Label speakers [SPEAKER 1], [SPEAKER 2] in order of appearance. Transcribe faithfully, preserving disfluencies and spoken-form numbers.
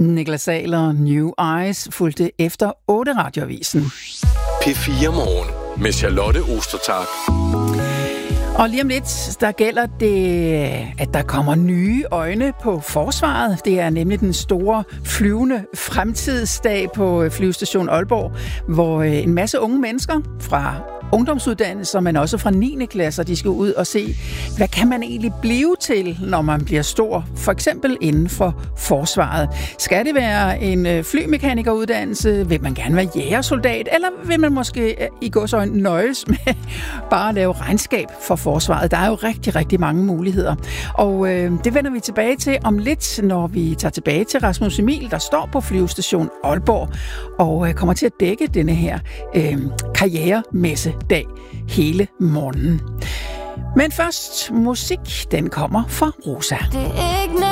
[SPEAKER 1] Niklas Zahler, New Eyes, fulgte efter otte Radioavisen.
[SPEAKER 2] P fire Morgen med Charlotte Ostertag.
[SPEAKER 1] Og lige om lidt, der gælder det, at der kommer nye øjne på forsvaret. Det er nemlig den store flyvende fremtidsdag på Flyvestation Aalborg, hvor en masse unge mennesker fra ungdomsuddannelser, men også fra niende klasser, de skal ud og se, hvad kan man egentlig blive til, når man bliver stor, for eksempel inden for forsvaret. Skal det være en flymekanikeruddannelse? Vil man gerne være jægersoldat? Eller vil man måske i gåseøjne nøjes med bare at lave regnskab for forsvaret? Der er jo rigtig, rigtig mange muligheder. Og øh, det vender vi tilbage til om lidt, når vi tager tilbage til Rasmus Emil, der står på Flyvestation Aalborg og øh, kommer til at dække denne her øh, karrieremesse dag hele morgenen. Men først musik, den kommer fra Rosa.
[SPEAKER 3] Det er ikke